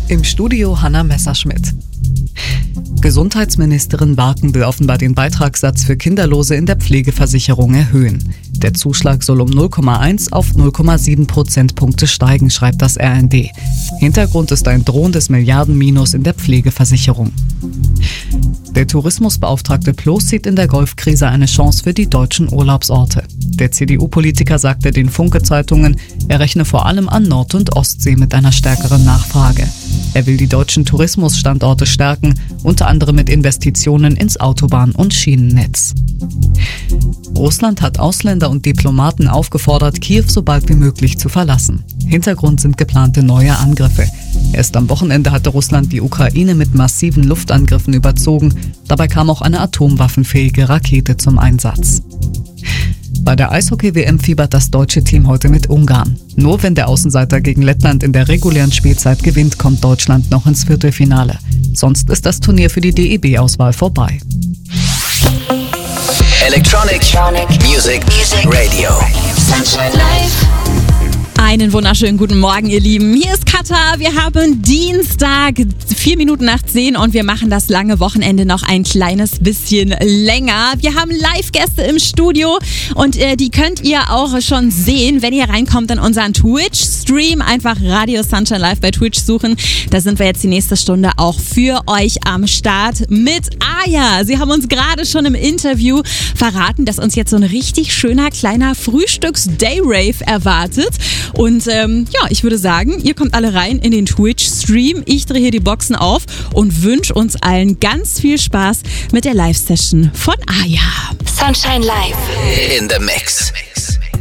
Im Studio Hanna Messerschmidt. Gesundheitsministerin Barken will offenbar den Beitragssatz für Kinderlose in der Pflegeversicherung erhöhen. Der Zuschlag soll um 0,1 auf 0,7 Prozentpunkte steigen, schreibt das RND. Hintergrund ist ein drohendes Milliardenminus in der Pflegeversicherung. Der Tourismusbeauftragte Ploß sieht in der Golfkrise eine Chance für die deutschen Urlaubsorte. Der CDU-Politiker sagte den Funke-Zeitungen, er rechne vor allem an Nord- und Ostsee mit einer stärkeren Nachfrage. Er will die deutschen Tourismusstandorte stärken, unter anderem mit Investitionen ins Autobahn- und Schienennetz. Russland hat Ausländer und Diplomaten aufgefordert, Kiew so bald wie möglich zu verlassen. Hintergrund sind geplante neue Angriffe. Erst am Wochenende hatte Russland die Ukraine mit massiven Luftangriffen überzogen. Dabei kam auch eine atomwaffenfähige Rakete zum Einsatz. Bei der Eishockey-WM fiebert das deutsche Team heute mit Ungarn. Nur wenn der Außenseiter gegen Lettland in der regulären Spielzeit gewinnt, kommt Deutschland noch ins Viertelfinale. Sonst ist das Turnier für die DEB-Auswahl vorbei. Electronic Music Radio. Sunshine Live. Einen wunderschönen guten Morgen, ihr Lieben. Hier ist Katha. Wir haben Dienstag, 4 Minuten nach 10 und wir machen das lange Wochenende noch ein kleines bisschen länger. Wir haben Live-Gäste im Studio und die könnt ihr auch schon sehen, wenn ihr reinkommt in unseren Twitch-Stream. Einfach Radio Sunshine Live bei Twitch suchen. Da sind wir jetzt die nächste Stunde auch für euch am Start mit Aya. Sie haben uns gerade schon im Interview verraten, dass uns jetzt so ein richtig schöner kleiner Frühstücks-Day-Rave erwartet. Und ich würde sagen, ihr kommt alle rein in den Twitch-Stream. Ich drehe hier die Boxen auf und wünsche uns allen ganz viel Spaß mit der Live-Session von Aya. Sunshine Live in the Mix.